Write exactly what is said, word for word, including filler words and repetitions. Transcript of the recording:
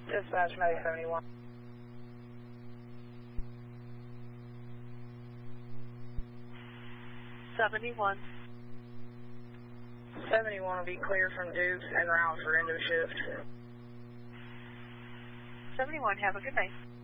Dispatch Med seventy-one. seventy-one. seventy-one will be clear from Dukes en route for end of shift. seventy-one, have a good night.